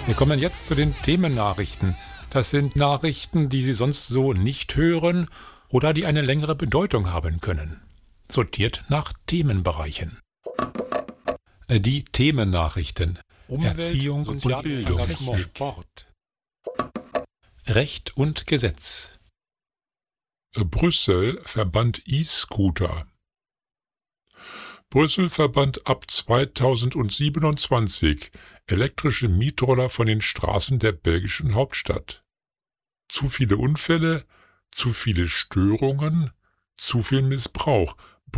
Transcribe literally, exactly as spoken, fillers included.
Wir kommen jetzt zu den Themennachrichten. Das sind Nachrichten, die Sie sonst so nicht hören oder die eine längere Bedeutung haben können. Sortiert nach Themenbereichen. Die Themennachrichten. Umwelt, Erziehung und Bildung, Engagement, Sport. Recht und Gesetz. Brüssel verbannt E-Scooter. Brüssel verbannt ab zweitausendsiebenundzwanzig elektrische Mietroller von den Straßen der belgischen Hauptstadt. Zu viele Unfälle, zu viele Störungen, zu viel Missbrauch,